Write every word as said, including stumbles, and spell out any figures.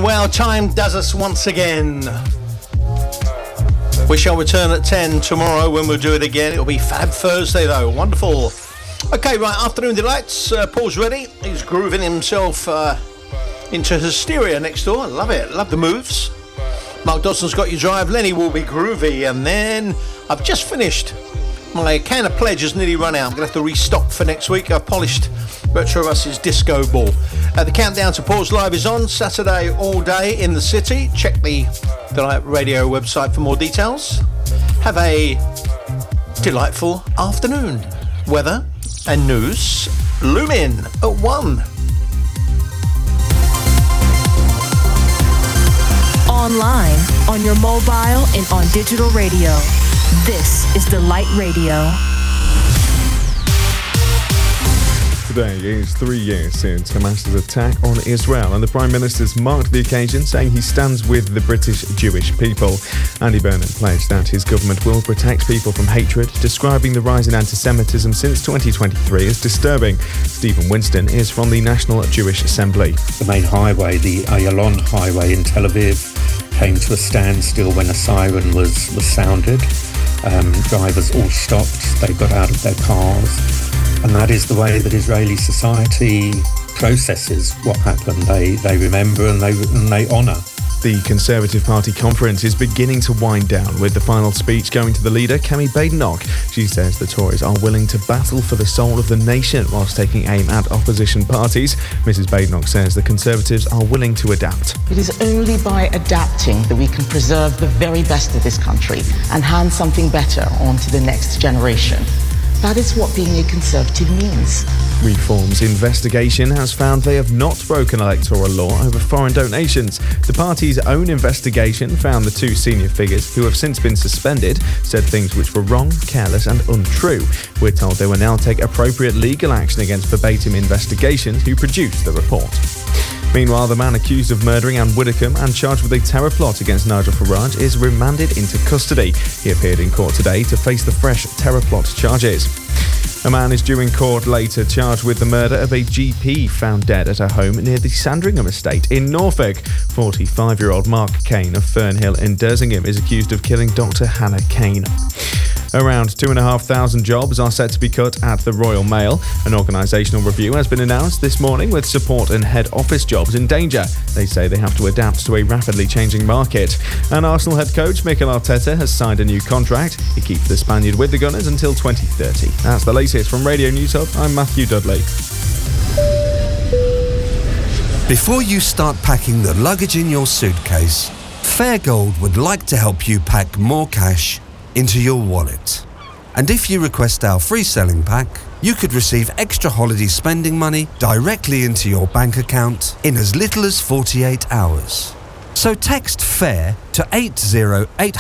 And well, time does us once again. We shall return at ten tomorrow when we'll do it again. It'll be Fab Thursday though. Wonderful. Okay, right, afternoon delights. Uh, Paul's ready. He's grooving himself uh, into Hysteria next door. Love it. Love the moves. Mark Dodson's got your drive. Lenny will be groovy. And then I've just finished. My can of pledge has nearly run out. I'm going to have to restock for next week. I've polished Retro Russ's Disco Ball. Uh, the countdown to Paul's Live is on Saturday all day in the city. Check the Delight Radio website for more details. Have a delightful afternoon. Weather and news loom in at one. Online, on your mobile, and on digital radio. This is Delight Radio. Today is three years since Hamas's attack on Israel, and the Prime Minister's marked the occasion, saying he stands with the British Jewish people. Andy Burnham pledged that his government will protect people from hatred, describing the rise in anti-Semitism since twenty twenty-three as disturbing. Stephen Winston is from the National Jewish Assembly. The main highway, the Ayalon highway in Tel Aviv, came to a standstill when a siren was, was sounded. Um, drivers all stopped, they got out of their cars. And that is the way that Israeli society processes what happened. They they remember and they and they honour. The Conservative Party conference is beginning to wind down, with the final speech going to the leader, Kemi Badenoch. She says the Tories are willing to battle for the soul of the nation whilst taking aim at opposition parties. Missus Badenoch says the Conservatives are willing to adapt. It is only by adapting that we can preserve the very best of this country and hand something better on to the next generation. That is what being a Conservative means. Reform's investigation has found they have not broken electoral law over foreign donations. The party's own investigation found the two senior figures, who have since been suspended, said things which were wrong, careless and untrue. We're told they will now take appropriate legal action against Verbatim Investigations, who produced the report. Meanwhile, the man accused of murdering Anne Widdecombe and charged with a terror plot against Nigel Farage is remanded into custody. He appeared in court today to face the fresh terror plot charges. A man is due in court later charged with the murder of a G P found dead at a home near the Sandringham estate in Norfolk. forty-five-year-old Mark Kane of Fernhill in Dersingham is accused of killing Doctor Hannah Kane. Around two thousand five hundred jobs are set to be cut at the Royal Mail. An organisational review has been announced this morning with support and head office jobs in danger. They say they have to adapt to a rapidly changing market. And Arsenal head coach Mikel Arteta has signed a new contract. He keeps the Spaniard with the Gunners until twenty thirty. That's the latest from Radio News Hub. I'm Matthew Dudley. Before you start packing the luggage in your suitcase, Fairgold would like to help you pack more cash into your wallet. And if you request our free selling pack, you could receive extra holiday spending money directly into your bank account in as little as forty-eight hours. So text FAIR to eight zero eight